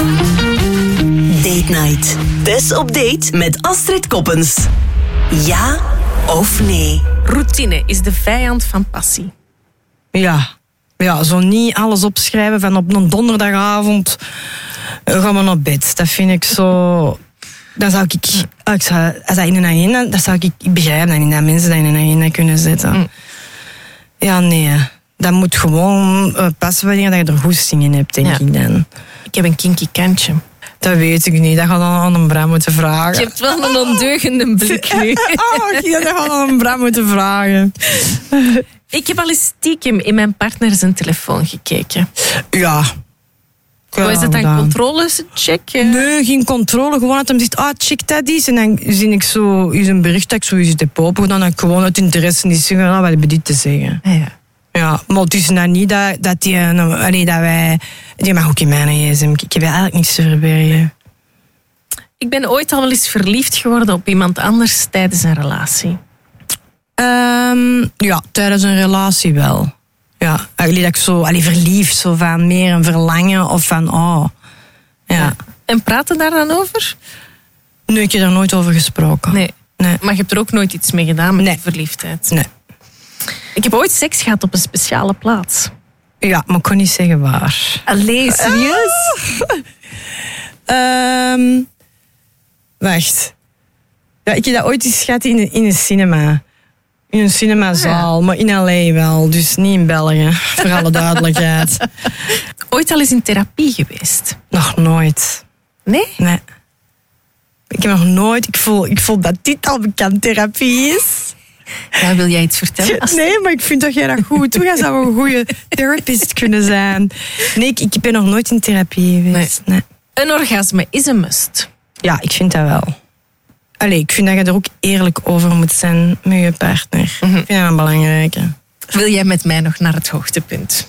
Date Night. Tess op date met Astrid Koppens. Ja of nee? Routine is de vijand van passie. Ja, zo niet alles opschrijven van op een donderdagavond gaan we naar bed. Dat vind ik zo... Dan zou als dat in een agenda... Dat zou ik begrijp dat niet, dat mensen dat in een agenda kunnen zetten. Ja, nee. Dat moet gewoon passen wanneer je er goesting in hebt, denk ik dan. Ik heb een kinky kantje. Dat weet ik niet. Dat gaat dan aan een Bram moeten vragen. Je hebt wel een ondeugende blik nu. Dat gaat aan een Bram moeten vragen. Ik heb al eens stiekem in mijn partner zijn telefoon gekeken. Ja. Hoe is het dan? Controlecheck? Nee, geen controle. Gewoon dat hij zegt, check dat eens. En dan zie ik zo eens een bericht dat ik zo eens heb open. Dan ik gewoon uit interesse niet zeggen, wat heb je dit te zeggen? Ja, maar het is nou niet dat wij... Die mag ook in mijn gsm. Ik heb eigenlijk niets te verbergen. Ik ben ooit al wel eens verliefd geworden op iemand anders tijdens een relatie. Ja, tijdens een relatie wel. Ja, dat ik zo verliefd, zo van meer een verlangen of van ja. En praten daar dan over? Nee, ik heb er nooit over gesproken. Nee. Maar je hebt er ook nooit iets mee gedaan met die verliefdheid? Nee. Ik heb ooit seks gehad op een speciale plaats. Ja, maar ik kon niet zeggen waar. Allee, serieus? Wacht. Ja, ik heb dat ooit eens gehad in een cinema. In een cinemazaal, maar in L.A. wel. Dus niet in België, voor alle duidelijkheid. Ooit al eens in therapie geweest? Nog nooit. Nee? Nee. Ik heb nog nooit... Ik voel dat dit al bekend therapie is. Ja, wil jij iets vertellen? Nee, maar ik vind dat jij dat goed doet. Jij zou een goede therapist kunnen zijn. Nee, ik ben nog nooit in therapie geweest. Nee. Een orgasme is een must. Ja, ik vind dat wel. Allee, ik vind dat je er ook eerlijk over moet zijn met je partner. Ik vind dat een belangrijke. Wil jij met mij nog naar het hoogtepunt?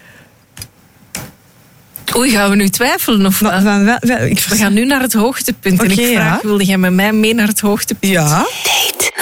Oei, gaan we nu twijfelen? Of we gaan nu naar het hoogtepunt. En ik vraag, wilde jij met mij mee naar het hoogtepunt? Ja. Date